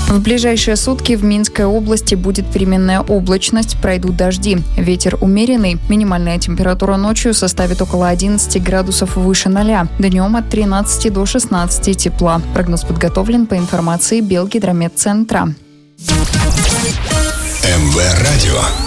В ближайшие сутки в Минской области будет переменная облачность, пройдут дожди. Ветер умеренный. Минимальная температура ночью составит около 11 градусов выше 0. Днем от 13 до 16 тепла. Прогноз подготовлен по информации Белгидрометцентра. МВ Радио.